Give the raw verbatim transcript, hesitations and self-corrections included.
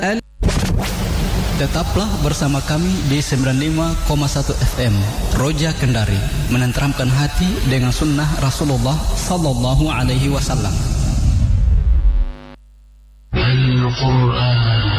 Tetaplah bersama kami di sembilan puluh lima koma satu F M Roja Kendari, menenteramkan hati dengan sunnah Rasulullah sallallahu alaihi wasallam. Al-Quran